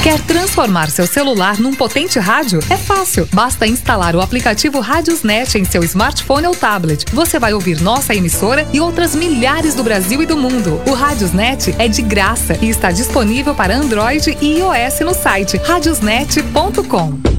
Quer transformar seu celular num potente rádio? É fácil. Basta instalar o aplicativo Radiosnet em seu smartphone ou tablet. Você vai ouvir nossa emissora e outras milhares do Brasil e do mundo. O Radiosnet é de graça e está disponível para Android e iOS no site radiosnet.com.